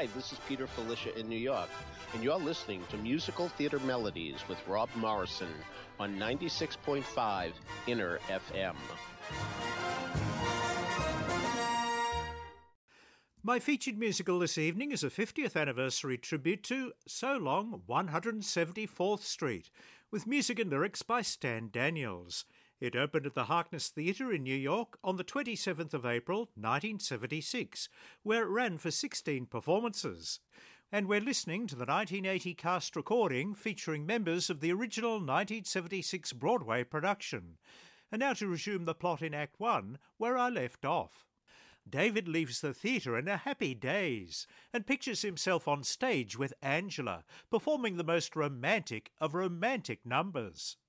Hi, this is Peter Felicia in New York, and you're listening to Musical Theater Melodies with Rob Morrison on 96.5 Inner FM. My featured musical this evening is a 50th anniversary tribute to So Long 174th Street, with music and lyrics by Stan Daniels. It opened at the Harkness Theatre in New York on the 27th of April 1976, where it ran for 16 performances. And we're listening to the 1980 cast recording featuring members of the original 1976 Broadway production. And now to resume the plot in Act 1, where I left off. David leaves the theatre in a happy daze and pictures himself on stage with Angela, performing the most romantic of romantic numbers.